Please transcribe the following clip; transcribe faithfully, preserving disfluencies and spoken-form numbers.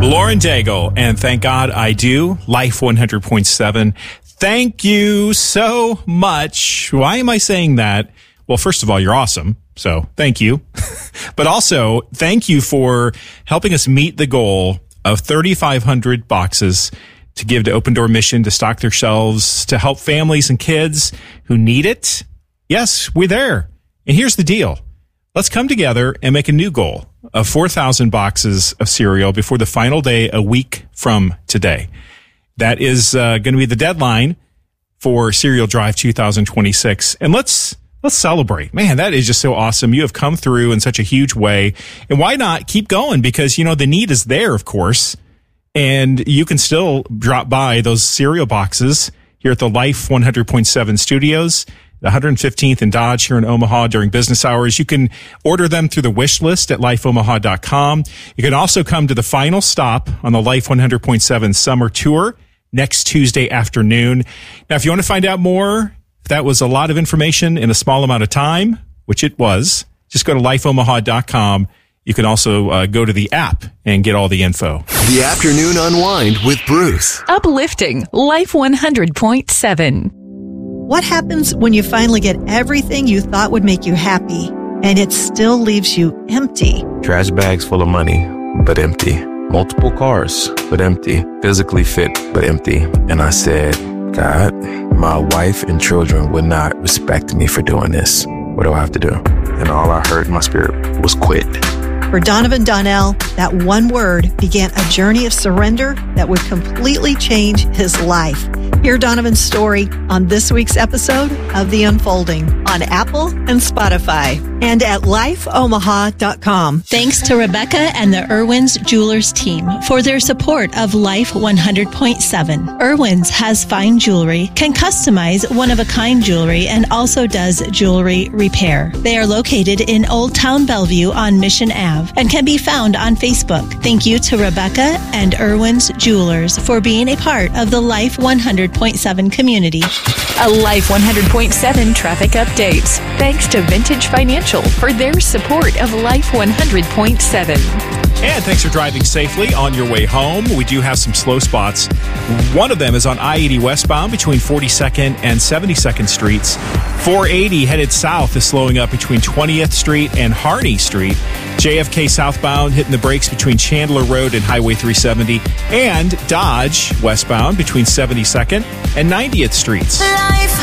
Lauren Daigle, and Thank God I Do, Life one hundred point seven. Thank you so much. Why am I saying that? Well, first of all, you're awesome, so thank you. But also, thank you for helping us meet the goal of thirty-five hundred boxes to give to Open Door Mission to stock their shelves to help families and kids who need it. Yes, we're there. And here's the deal. Let's come together and make a new goal of four thousand boxes of cereal before the final day a week from today. That is uh, going to be the deadline for Cereal Drive two thousand twenty-six. And let's let's celebrate. Man, that is just so awesome. You have come through in such a huge way. And why not keep going? Because, you know, the need is there, of course. And you can still drop by those cereal boxes here at the Life one hundred point seven studios, the one hundred fifteenth and Dodge here in Omaha during business hours. You can order them through the wish list at life omaha dot com. You can also come to the final stop on the Life one hundred point seven summer tour next Tuesday afternoon. Now, if you want to find out more, if that was a lot of information in a small amount of time, which it was, just go to life omaha dot com. You can also uh, go to the app and get all the info. The Afternoon Unwind with Bruce. Uplifting Life one hundred point seven. What happens when you finally get everything you thought would make you happy and it still leaves you empty? Trash bags full of money, but empty. Multiple cars, but empty. Physically fit, but empty. And I said, God, my wife and children would not respect me for doing this. What do I have to do? And all I heard in my spirit was quit. For Donovan Donnell, that one word began a journey of surrender that would completely change his life. Hear Donovan's story on this week's episode of The Unfolding on Apple and Spotify and at life omaha dot com. Thanks to Rebecca and the Irwin's Jewelers team for their support of Life one hundred point seven. Irwin's has fine jewelry, can customize one-of-a-kind jewelry, and also does jewelry repair. They are located in Old Town Bellevue on Mission Avenue and can be found on Facebook. Thank you to Rebecca and Irwin's Jewelers for being a part of the Life one hundred point seven community. A Life one hundred point seven traffic update. Thanks to Vintage Financial for their support of Life one hundred point seven. And thanks for driving safely on your way home. We do have some slow spots. One of them is on I eighty westbound between forty-second and seventy-second Streets. four eighty headed south is slowing up between twentieth Street and Harney Street. J F K southbound hitting the brakes between Chandler Road and Highway three seventy. And Dodge westbound between seventy-second and ninetieth Streets. Life